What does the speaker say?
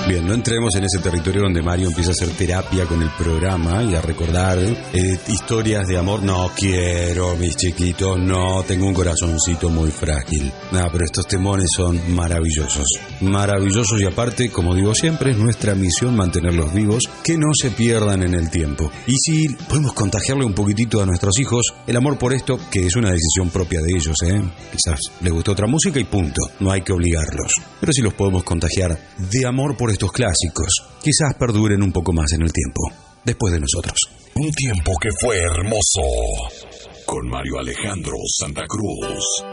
Bien, no entremos en ese territorio donde Mario empieza a hacer terapia con el programa y a recordar historias de amor. No quiero, mis chiquitos, no, tengo un corazoncito muy frágil. Nada, pero estos temones son maravillosos. Maravillosos y aparte, como digo siempre, es nuestra misión mantenerlos vivos, que no se pierdan en el tiempo. Y si podemos contagiarle un poquitito a nuestros hijos el amor por esto, que es una decisión propia de ellos, quizás les gustó otra música y punto, no hay que obligarlos. Pero si los podemos contagiar de amor por estos clásicos, quizás perduren un poco más en el tiempo, después de nosotros. Un tiempo que fue hermoso, con Mario Alejandro Santa Cruz.